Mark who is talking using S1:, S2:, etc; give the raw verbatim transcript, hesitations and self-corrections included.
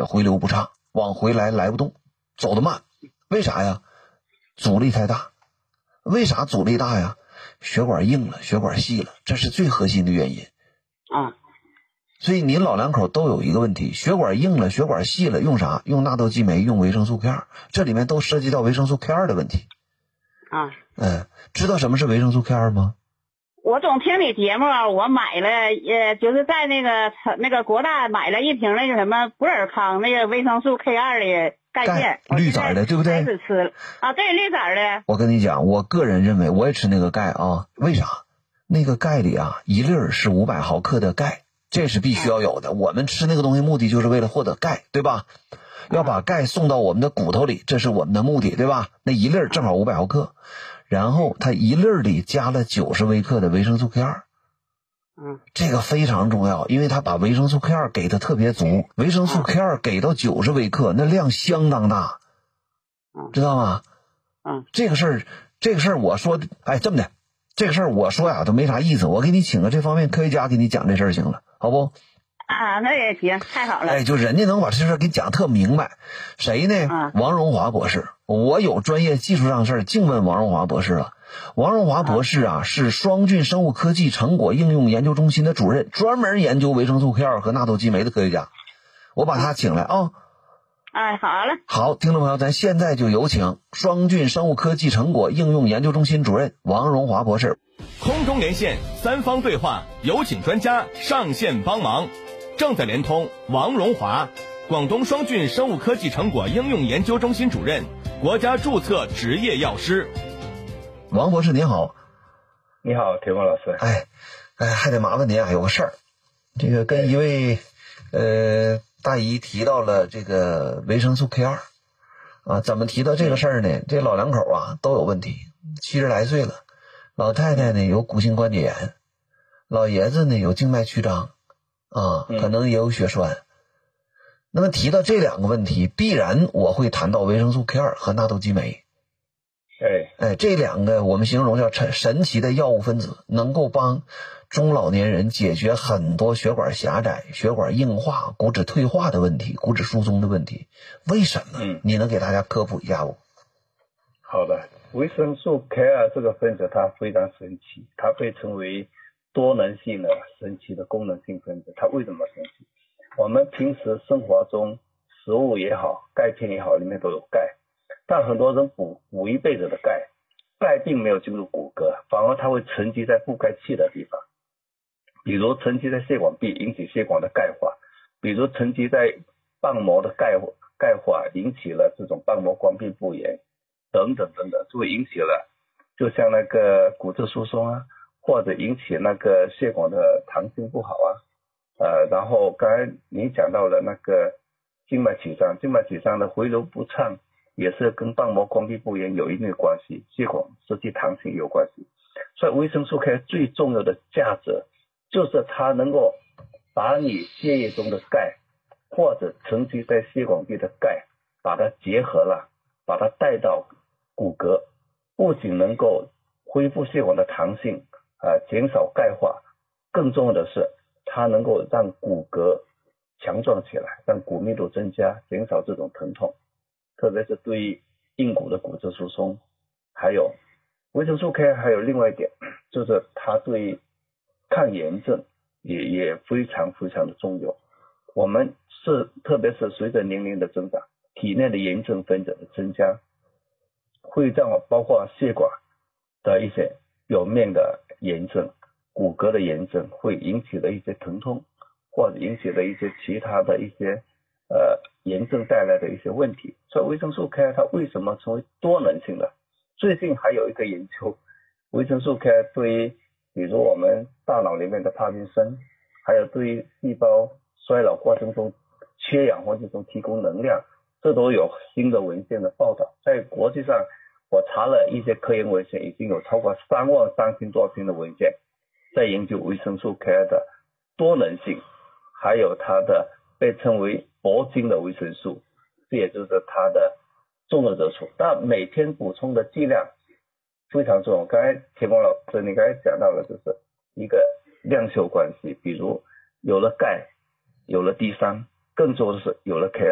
S1: 血回流不畅，往回来来不动，走得慢。为啥呀？阻力太大。为啥阻力大呀？血管硬了，血管细了，这是最核心的原因。
S2: 啊，
S1: 所以你老两口都有一个问题，血管硬了，血管细了，用啥？用纳豆激酶，用维生素 K 二，这里面都涉及到维生素 K 二的问题。
S2: 啊，
S1: 嗯，知道什么是维生素 K 二吗？
S2: 我总听你节目，我买了，呃，就是在那个那个国大买了一瓶那个什么博尔康那个维生素 K 二的钙片，
S1: 绿色的，对不对？
S2: 开始吃了啊，对，绿色的。
S1: 我跟你讲，我个人认为，我也吃那个钙啊，为啥？那个钙里啊，一粒是五百毫克的钙，这是必须要有的。我们吃那个东西目的就是为了获得钙，对吧？要把钙送到我们的骨头里，这是我们的目的，对吧？那一粒正好五百毫克。然后它一粒里加了九十微克的维生素 K 二，
S2: 嗯，
S1: 这个非常重要，因为它把维生素 K 二给的特别足，维生素 K 二给到九十微克，那量相当大，知道吗？
S2: 嗯，
S1: 这个事儿，这个事儿我说，哎，这么的，这个事儿我说呀都没啥意思，我给你请个这方面科学家给你讲这事儿行了，好不？
S2: 啊，那也行，太好了。
S1: 哎，就人家能把这事儿给讲特明白，谁呢？
S2: 啊、
S1: 王荣华博士。我有专业技术上的事儿，净问王荣华博士了。王荣华博士啊，啊是双菌生物科技成果应用研究中心的主任，专门研究维生素 K 二和纳豆激酶的科学家。我把他请来啊。
S2: 哎，好了。
S1: 好，听众朋友，咱现在就有请双菌生物科技成果应用研究中心主任王荣华博士。
S3: 空中连线，三方对话，有请专家上线帮忙。正在连通王荣华，广东双菌生物科技成果应用研究中心主任，国家注册执业药师。
S1: 王博士您好。
S4: 你好，田光老师。
S1: 哎，哎，还得麻烦您啊，有个事儿，这个跟一位呃大姨提到了这个维生素 K 二啊，怎么提到这个事儿呢？这老两口啊都有问题，七十来岁了，老太太呢有骨性关节炎，老爷子呢有静脉曲张啊，可能也有血栓。嗯、那么提到这两个问题，必然我会谈到维生素 K 二和纳豆激酶。
S4: 哎
S1: 哎，这两个我们形容叫神神奇的药物分子，能够帮中老年人解决很多血管狭窄、血管硬化、骨质退化的问题、骨质疏松的问题。为什么？
S4: 嗯，
S1: 你能给大家科普一下不？
S4: 好的，维生素 K 二这个分子它非常神奇，它被称为多能性的神奇的功能性分子。它为什么神奇？我们平时生活中食物也好，钙片也好，里面都有钙。但很多人补补一辈子的钙，钙并没有进入骨骼，反而它会沉积在不该去的地方，比如沉积在血管壁，引起血管的钙化；比如沉积在瓣膜的钙钙化，引起了这种瓣膜关闭不严，等等等等，就会引起了，就像那个骨质疏松啊，或者引起那个血管的弹性不好啊，呃，然后刚才你讲到了那个静脉曲张，静脉曲张的回流不畅。也是跟瓣膜关闭不严有一定的关系，血管失去弹性有关系。所以维生素 K 最重要的价值就是它能够把你血液中的钙或者沉积在血管壁的钙把它结合了，把它带到骨骼，不仅能够恢复血管的弹性，呃，减少钙化，更重要的是它能够让骨骼强壮起来，让骨密度增加，减少这种疼痛。特别是对于硬骨的骨质疏松，还有维生素 K 还有另外一点，就是它对抗炎症也也非常非常的重要。我们是特别是随着年龄的增长，体内的炎症分子的增加，会让包括血管的一些表面的炎症、骨骼的炎症，会引起的一些疼痛，或者引起的一些其他的一些呃炎症带来的一些问题。所以维生素 K 它为什么成为多能性的？最近还有一个研究，维生素 K 对于比如我们大脑里面的帕金森，还有对于细胞衰老过程中缺氧环境中提供能量，这都有新的文献的报道。在国际上我查了一些科研文献，已经有超过三万三千多篇的文献在研究维生素 K 的多能性，还有它的被称为铂金的维生素，这也就是它的重要之处。但每天补充的剂量非常重要。刚才田光老师你刚才讲到了，就是一个量效关系，比如有了钙，有了 D 三，更重要的是有了 K